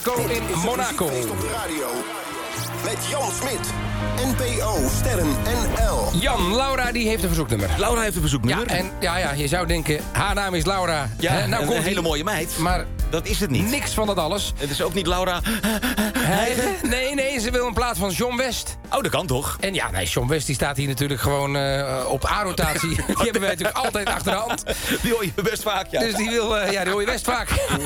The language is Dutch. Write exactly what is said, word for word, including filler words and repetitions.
Monaco in Monaco. Op de radio. Met Jan Smit. N P O, Sterren N L. Jan, Laura die heeft een verzoeknummer. Laura heeft een verzoeknummer. Ja, en ja, ja, je zou denken, haar naam is Laura. Ja, Hè, nou een, komt een hele die, mooie meid. Maar dat is het niet. niks van dat alles. Het is ook niet Laura Heigen? Nee, nee, ze wil in plaats van John West. Oh, dat kan toch? En ja, nee, John West die staat hier natuurlijk gewoon uh, op A-rotatie. Die hebben wij natuurlijk altijd achter de hand. Die hoor je best vaak, ja. Dus die wil, uh, ja, die hoor je best vaak.